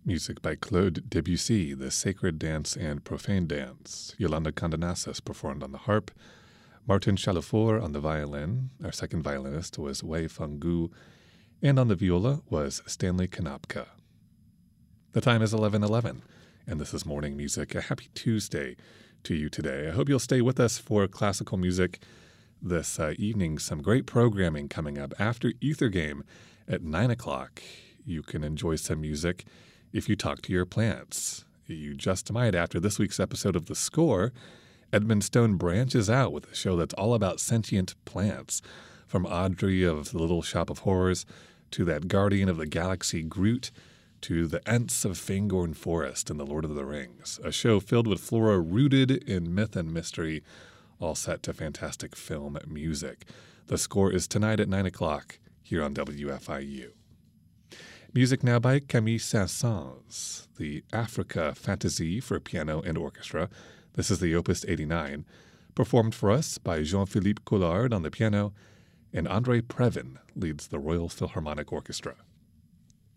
Music by Claude Debussy, The Sacred Dance and Profane Dance. Yolanda Condonassis performed on the harp. Martin Chalifort on the violin. Our second violinist was Wei Fenggu. And on the viola was Stanley Konopka. The time is 11:11, and this is Morning Music. A happy Tuesday to you today. I hope you'll stay with us for classical music this evening. Some great programming coming up after Ether Game at 9 o'clock. You can enjoy some music if you talk to your plants. You just might. After this week's episode of The Score, Edmund Stone branches out with a show that's all about sentient plants. From Audrey of The Little Shop of Horrors to that Guardian of the Galaxy Groot to the Ents of Fangorn Forest in The Lord of the Rings. A show filled with flora rooted in myth and mystery, all set to fantastic film music. The Score is tonight at 9 o'clock here on WFIU. Music now by Camille Saint-Saëns, the Africa Fantasy for piano and orchestra. This is the Opus 89, performed for us by Jean-Philippe Collard on the piano, and André Previn leads the Royal Philharmonic Orchestra.